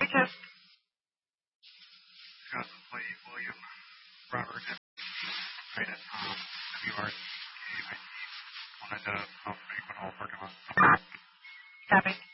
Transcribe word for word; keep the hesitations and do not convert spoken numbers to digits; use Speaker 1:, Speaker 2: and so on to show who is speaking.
Speaker 1: Because
Speaker 2: Johnson Slade, William, Robert, right at Tom, W R C, K nineteen, wanted to confirm what all parking lots.
Speaker 1: copy.